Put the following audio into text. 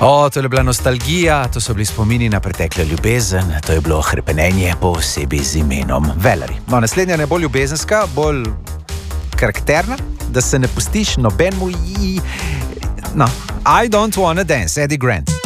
O, to je bila nostalgija, to so bili spomini na preteklo ljubezen, to je bilo hrepenenje posebej z imenom Valerie. No, naslednja ne bo ljubezenska, bolj karakterna, da se ne pustiš nobenemu. No, I don't wanna dance, Eddie Grant.